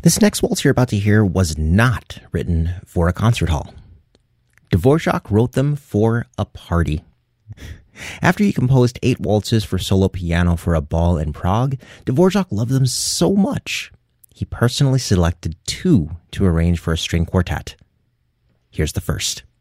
This next waltz you're about to hear was not written for a concert hall. Dvorak wrote them for a party. After he composed 8 waltzes for solo piano for a ball in Prague, Dvorak loved them so much, he personally selected 2 to arrange for a string quartet. Here's the first.